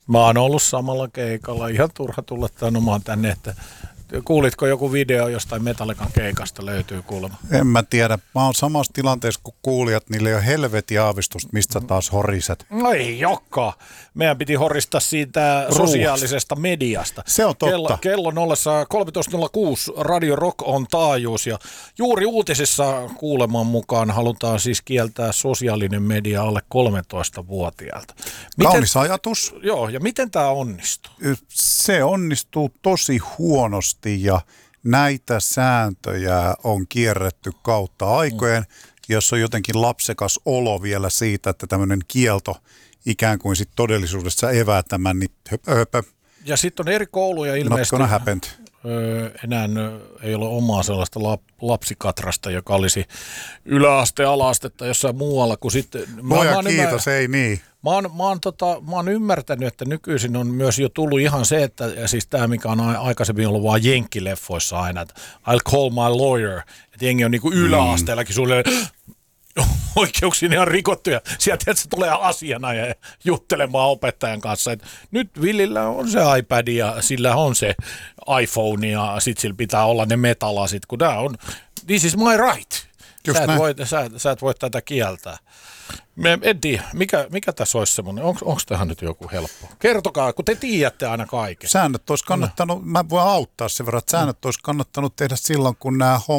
Mä oon ollut samalla keikalla. Ihan turha tulla sanomaan tänne, että kuulitko joku video jostain Metallican keikasta löytyy kuulemma? En mä tiedä. Mä oon samassa tilanteessa kuin kuulijat. Niillä ei ole helvetin aavistusta, mistä taas horiset. No ei jokka. Meidän piti horistaa siitä sosiaalisesta mediasta. Se on totta. Kello 13.06 Radio Rock on taajuus ja juuri uutisissa kuuleman mukaan halutaan siis kieltää sosiaalinen media alle 13-vuotiailta. Kaunis ajatus. Joo, ja miten tämä onnistuu? Se onnistuu tosi huonosti ja näitä sääntöjä on kierretty kautta aikojen, jos on jotenkin lapsekas olo vielä siitä, että tämmöinen kielto ikään kuin sit todellisuudessa evää tämän, niin höpö. Ja sitten on eri kouluja ilmeisesti. Enää ei ole omaa sellaista lapsikatrasta, joka olisi yläaste, alaastetta jossain muualla kuin sitten. Kiitos, ei niin. Mä oon ymmärtänyt, että nykyisin on myös jo tullut ihan se, että siis tämä mikä on aikaisemmin ollut vaan jenkkileffoissa aina, että I'll call my lawyer, että jengi on niinku yläasteellakin sulle oikeuksiin ihan rikottu ja sieltä se tulee asiana ja juttelemaan opettajan kanssa, että nyt Villillä on se iPad ja sillä on se iPhone ja sit sillä pitää olla ne metalasit, kun tämä on, this is my right. Sä et voi tätä kieltää. En tiedä, mikä tässä olisi semmoinen, onko tähän nyt joku helppo? Kertokaa, kun te tiedätte aina kaiken. Säännöt olisi kannattanut, mä voin auttaa sen verran, että säännöt olisi kannattanut tehdä silloin, kun nämä